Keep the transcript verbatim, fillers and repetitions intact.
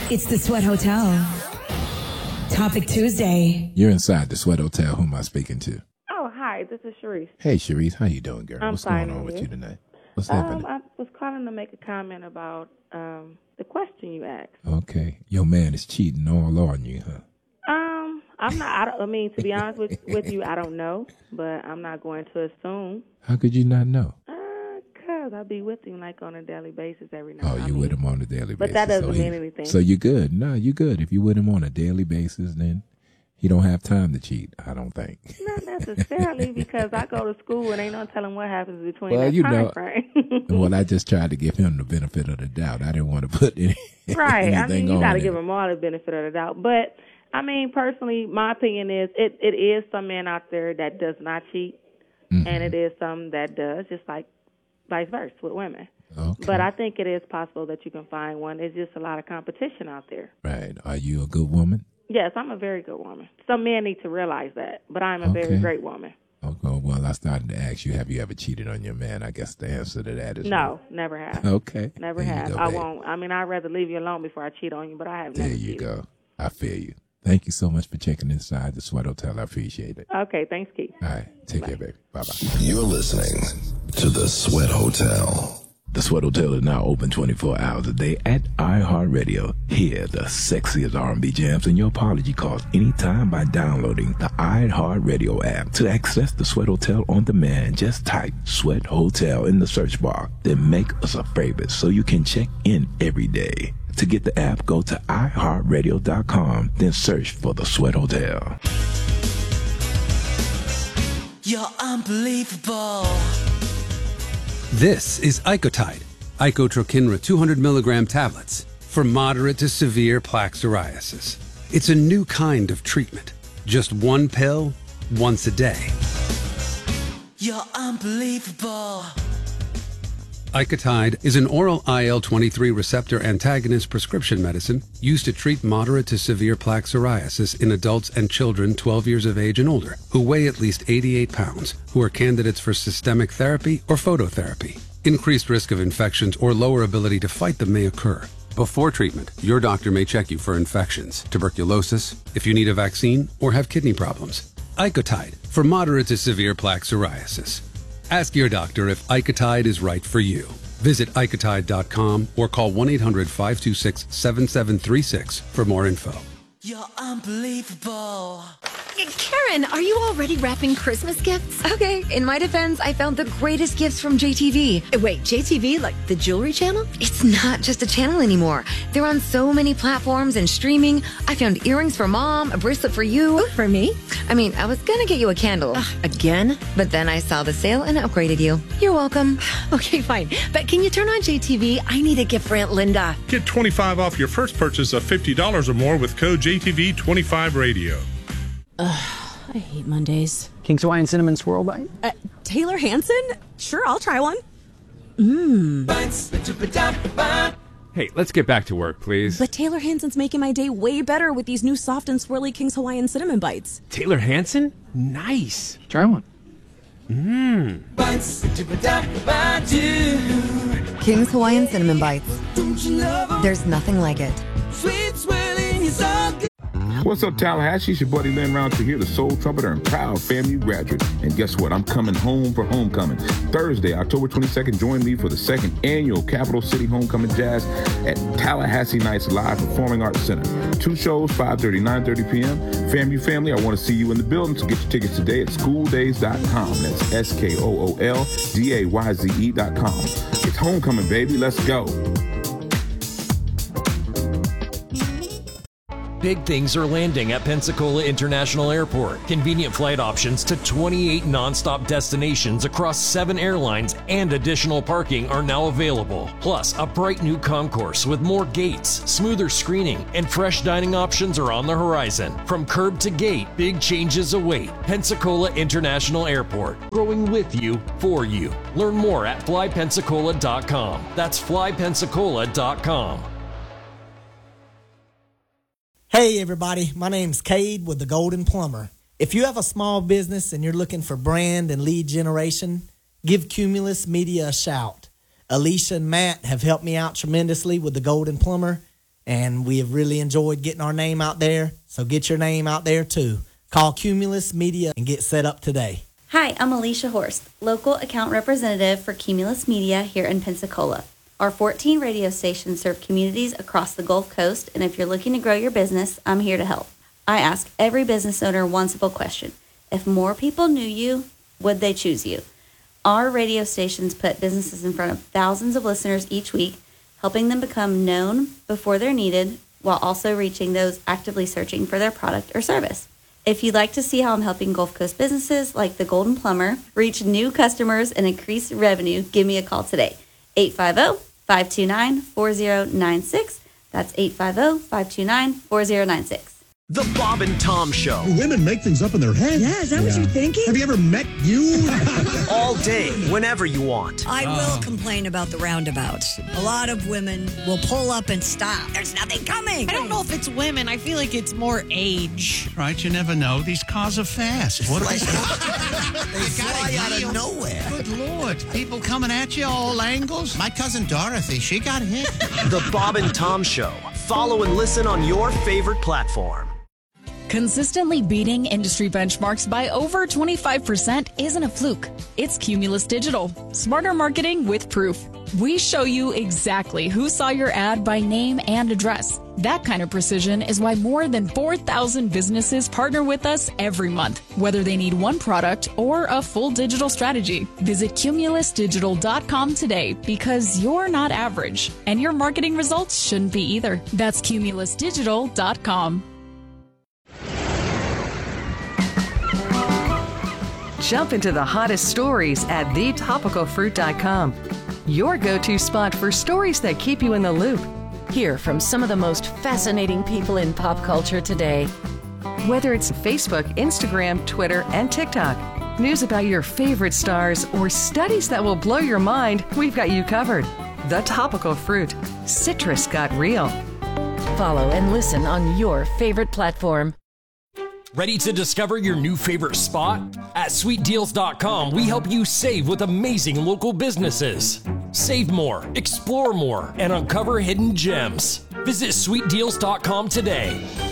It's the Sweat Hotel. Topic Tuesday. You're inside the Sweat Hotel. Who am I speaking to? Oh, hi. This is Sharice. Hey, Sharice. How you doing, girl? I'm What's fine, going on and with you? you tonight? What's Um, happening? I was calling to make a comment about um, the question you asked. Okay. Your man is cheating all on you, huh? Um, I'm not. I, don't, I mean, to be honest with with you, I don't know, but I'm not going to assume. How could you not know? Uh, cause I be with him like on a daily basis every night. Oh, I you mean, with him on a daily but basis. that doesn't so mean he- anything. So you're good. No, you're good. If you're with him on a daily basis, then he don't have time to cheat, I don't think. Not necessarily, because I go to school and ain't no telling what happens between Well, that you time know, frame. Well, I just tried to give him the benefit of the doubt. I didn't want to put any, Right. I anything mean, you got to on give it. them all the benefit of the doubt. But, I mean, personally, my opinion is it, it is some men out there that does not cheat, Mm-hmm. and it is some that does, just like vice versa with women. Okay. But I think it is possible that you can find one. There's just a lot of competition out there. Right. Are you a good woman? Yes, I'm a very good woman. Some men need to realize that, but I'm a Okay. very great woman. Okay. Well, I started to ask you, have you ever cheated on your man? I guess the answer to that is No, never have. Okay. Never There you have. go, I babe. won't. I mean, I'd rather leave you alone before I cheat on you, but I have There never you cheated. go. I feel you. Thank you so much for checking inside the Sweat Hotel. I appreciate it. Okay, thanks, Keith. All right. Take care, baby. Bye-bye. You're listening to The Sweat Hotel. The Sweat Hotel is now open twenty-four hours a day at iHeartRadio. Hear the sexiest R and B jams and your apology calls anytime by downloading the iHeartRadio app. To access the Sweat Hotel on demand, just type Sweat Hotel in the search bar. Then make us a favorite so you can check in every day. To get the app, go to i heart radio dot com, then search for the Sweat Hotel. You're unbelievable. This is Icotide, Icotrokinra two hundred milligram tablets for moderate to severe plaque psoriasis. It's a new kind of treatment. Just one pill, once a day. You're unbelievable. Icotide is an oral I L twenty-three receptor antagonist prescription medicine used to treat moderate to severe plaque psoriasis in adults and children twelve years of age and older who weigh at least eighty-eight pounds, who are candidates for systemic therapy or phototherapy. Increased risk of infections or lower ability to fight them may occur. Before treatment, your doctor may check you for infections, tuberculosis, if you need a vaccine, or have kidney problems. Icotide for moderate to severe plaque psoriasis. Ask your doctor if Icotide is right for you. Visit icotide dot com or call one eight hundred five two six seven seven three six for more info. You're unbelievable. Karen, are you already wrapping Christmas gifts? Okay, in my defense, I found the greatest gifts from J T V. Wait, J T V, like the jewelry channel? It's not just a channel anymore. They're on so many platforms and streaming. I found earrings for mom, a bracelet for you. Ooh, for me? I mean, I was gonna get you a candle. Ugh, again? But then I saw the sale and upgraded you. You're welcome. Okay, fine. But can you turn on J T V? I need a gift for Aunt Linda. Get twenty-five off your first purchase of fifty dollars or more with code J T V twenty-five radio. Ugh, I hate Mondays. King's Hawaiian Cinnamon Swirl Bite? Uh, Taylor Hanson? Sure, I'll try one. Mmm. Hey, let's get back to work, please. But Taylor Hanson's making my day way better with these new soft and swirly King's Hawaiian Cinnamon Bites. Taylor Hanson? Nice. Try one. Mmm. King's Hawaiian Cinnamon Bites. There's nothing like it. What's up, Tallahassee? It's your buddy Lynn Roundtree here, the soul trumpeter and proud FAMU graduate. And guess what? I'm coming home for homecoming. Thursday, October twenty-second, join me for the second annual Capital City Homecoming Jazz at Tallahassee Nights Live Performing Arts Center. Two shows, five thirty, nine thirty p.m. FAMU family, I want to see you in the building, so get your tickets today at school days dot com. That's S K O O L D A Y Z E dot com. It's homecoming, baby. Let's go. Big things are landing at Pensacola International Airport. Convenient flight options to twenty-eight nonstop destinations across seven airlines and additional parking are now available. Plus, a bright new concourse with more gates, smoother screening, and fresh dining options are on the horizon. From curb to gate, big changes await. Pensacola International Airport, growing with you, for you. Learn more at fly pensacola dot com. That's fly pensacola dot com. Hey everybody, my name's Cade with The Golden Plumber. If you have a small business and you're looking for brand and lead generation, give Cumulus Media a shout. Alicia and Matt have helped me out tremendously with The Golden Plumber, and we have really enjoyed getting our name out there. So get your name out there too. Call Cumulus Media and get set up today. Hi, I'm Alicia Horst, local account representative for Cumulus Media here in Pensacola. Our fourteen radio stations serve communities across the Gulf Coast, and if you're looking to grow your business, I'm here to help. I ask every business owner one simple question. If more people knew you, would they choose you? Our radio stations put businesses in front of thousands of listeners each week, helping them become known before they're needed, while also reaching those actively searching for their product or service. If you'd like to see how I'm helping Gulf Coast businesses like the Golden Plumber reach new customers and increase revenue, give me a call today. eight five zero, five two nine, four zero nine six. That's eight five zero, five two nine, four zero nine six. The Bob and Tom Show. Women make things up in their head. Yeah, is that yeah. what you're thinking? Have you ever met you? All day, whenever you want. I uh. will complain about the roundabouts. A lot of women will pull up and stop. There's nothing coming. I don't know if it's women. I feel like it's more age. Right, you never know. These cars are fast. What are they? They fly out of nowhere. Good Lord. People coming at you all angles. My cousin Dorothy, she got hit. The Bob and Tom Show. Follow and listen on your favorite platform. Consistently beating industry benchmarks by over twenty-five percent isn't a fluke. It's Cumulus Digital. Smarter marketing with proof. We show you exactly who saw your ad by name and address. That kind of precision is why more than four thousand businesses partner with us every month, whether they need one product or a full digital strategy. Visit cumulus digital dot com today because you're not average, and your marketing results shouldn't be either. That's cumulus digital dot com. Jump into the hottest stories at the topical fruit dot com. Your go-to spot for stories that keep you in the loop. Hear from some of the most fascinating people in pop culture today. Whether it's Facebook, Instagram, Twitter, and TikTok, news about your favorite stars, or studies that will blow your mind, we've got you covered. The Topical Fruit. Citrus got real. Follow and listen on your favorite platform. Ready to discover your new favorite spot? At sweet deals dot com, we help you save with amazing local businesses. Save more, explore more, and uncover hidden gems. Visit sweet deals dot com today.